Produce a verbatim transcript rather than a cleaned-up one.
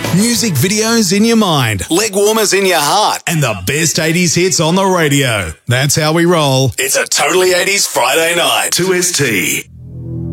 Music videos in your mind, leg warmers in your heart, and the best eighties hits on the radio. That's how we roll. It's a Totally eighties Friday night. two S T.